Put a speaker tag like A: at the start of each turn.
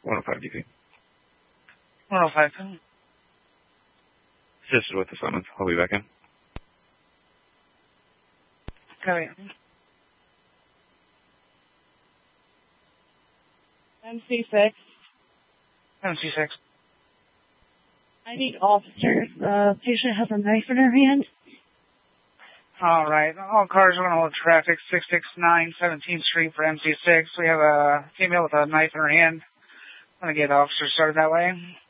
A: 105 DP.
B: 105.
A: Assisted with the summons. I'll be back in.
B: Copy.
C: MC6.
B: MC6.
C: I need officers. Patient has a knife in her hand.
B: All right. All cars are going to hold traffic 669 17th Street for MC6. We have a female with a knife in her hand. I'm going to get officers started that way.